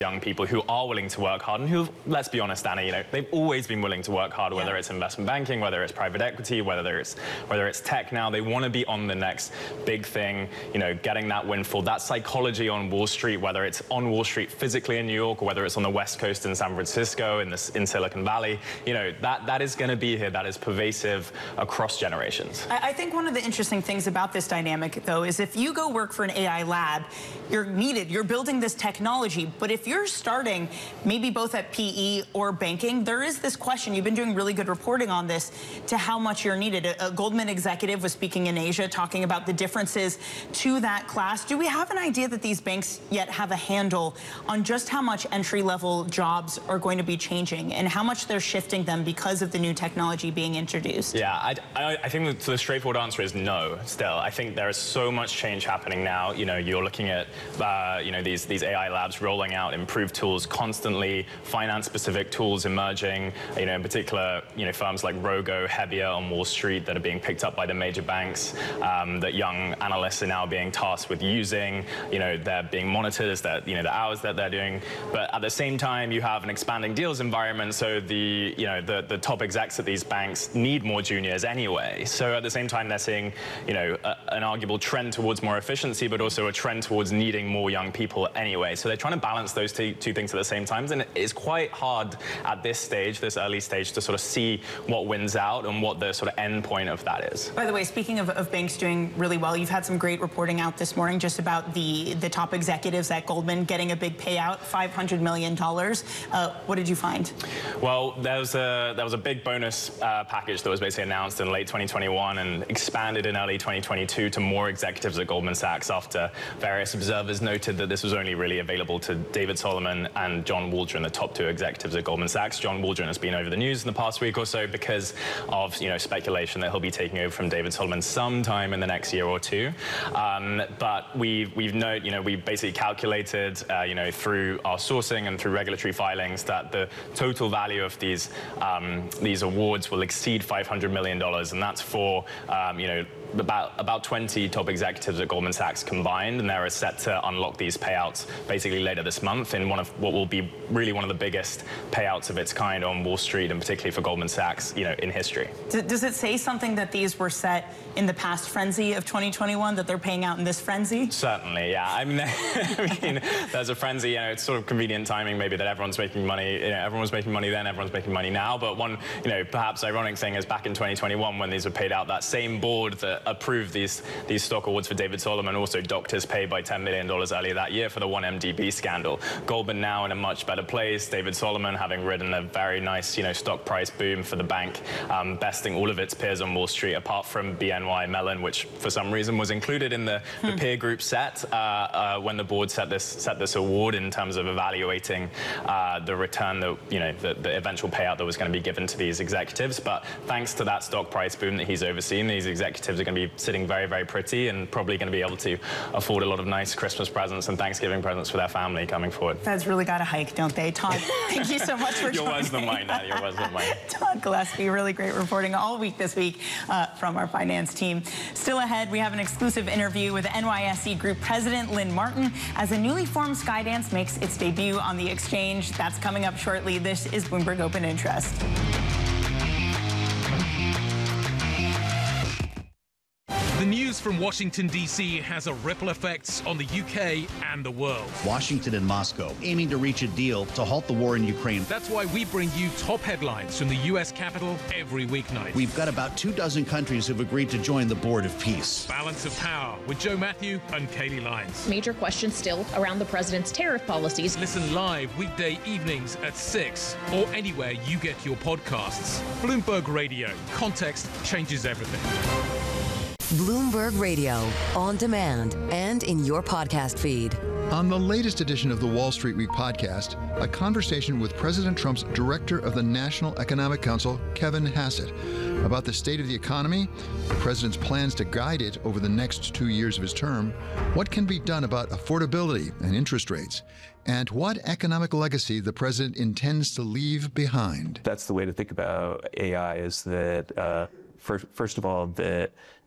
young people who are willing to work hard and who, let's be honest, Anna, they've always been willing to work hard, whether it's investment banking, whether it's private equity, whether it's tech now. They want to be on the next big thing, getting that windfall. That psychology on Wall Street, whether it's on Wall Street physically in New York or whether it's on the West Coast in San Francisco, in Silicon Valley, that is going to be here. That is pervasive across generations. I think one of the interesting things about this dynamic, though, is if you go work for an AI lab, you're needed. You're building this technology. But if you're starting maybe both at PE or banking, there is this question. You've been doing really good reporting on this, to how much you're needed. A Goldman executive was speaking in Asia, talking about the differences to that class. Do we have an idea that these banks yet have a handle on just how much entry-level jobs are going to be changing and how much they're shifting them because of the new technology being introduced? Yeah, I think the straightforward answer is no, still. I think there is so much change happening now. You're looking at, these AI labs rolling out improved tools constantly, finance-specific tools emerging, in particular, firms like Rogo, Hebbia on Wall Street that are being picked up by the major banks, that young analysts are now being tasked with using. They're being monitored as the hours that they're doing. But at the same time, you have an expanding deals environment, so the top execs at these banks need more juniors anyway. So at the same time, they're seeing, an arguable trend towards more efficiency, but also a trend towards needing more young people anyway. So they're trying to balance those two things at the same time, and it's quite hard at this stage, this early stage, to sort of see what wins out and what the sort of end point of that is. By the way, speaking of banks doing really well, you've had some great reporting out this morning just about the top executives at Goldman getting a big payout, $500 million. What did you find? Well, there was a big bonus package that was basically announced in late 2021 and expanded in early 2022 to more executives at Goldman Sachs after various observers noted that this was only really available to David Solomon and John Waldron, the top two executives at Goldman Sachs. John Waldron has been over the news in the past week or so because of speculation that he'll be taking over from David Solomon sometime in the next year or two. But we basically calculated through our sourcing and through regulatory filings that the total value of these awards will exceed $500 million, and that's for about 20 top executives at Goldman Sachs combined, and they're set to unlock these payouts basically later this month in one of what will be really one of the biggest payouts of its kind on Wall Street, and particularly for Goldman Sachs, in history. Does it say something that these were set in the past frenzy of 2021, that they're paying out in this frenzy? Certainly, yeah. I mean, there's a frenzy. It's sort of convenient timing, maybe, that everyone's making money. Everyone was making money then, everyone's making money now. But one, perhaps ironic thing is back in 2021 when these were paid out, that same board that approved these stock awards for David Solomon also docked his pay by $10 million earlier that year for the 1MDB scandal. Goldman now in a much better place. David Solomon having ridden a very nice, stock price boom for the bank, besting all of its peers on Wall Street, apart from BNY Mellon, which for some reason was included in the peer group set when the board set this award in terms of evaluating the return that the eventual payout that was going to be given to these executives. But thanks to that stock price boom that he's overseen, these executives are going to be sitting very, very pretty and probably going to be able to afford a lot of nice Christmas presents and Thanksgiving presents for their family coming forward. Feds really got a hike, don't they? Todd, thank you so much for joining me. Your words than mine, Dad. Your words than mine. Todd Gillespie, really great reporting all week this week from our finance team. Still ahead, we have an exclusive interview with NYSE Group President Lynn Martin as a newly formed Skydance makes its debut on the exchange. That's coming up shortly. This is Bloomberg Open Interest. The news from Washington, D.C. has a ripple effects on the UK and the world. Washington and Moscow aiming to reach a deal to halt the war in Ukraine. That's why we bring you top headlines from the U.S. Capitol every weeknight. We've got about 24 countries who've agreed to join the Board of Peace. Balance of Power with Joe Matthew and Kaylee Lyons. Major questions still around the president's tariff policies. Listen live weekday evenings at 6 or anywhere you get your podcasts. Bloomberg Radio. Context changes everything. Bloomberg Radio, on demand and in your podcast feed. On the latest edition of the Wall Street Week podcast, a conversation with President Trump's director of the National Economic Council, Kevin Hassett, about the state of the economy, the president's plans to guide it over the next 2 years of his term, what can be done about affordability and interest rates, and what economic legacy the president intends to leave behind. That's the way to think about AI, is that, first of all, that